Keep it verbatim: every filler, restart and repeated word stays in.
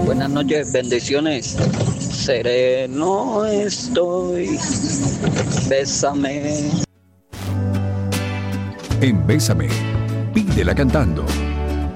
Buenas noches, bendiciones. Sereno estoy, bésame. En Bésame, pídela cantando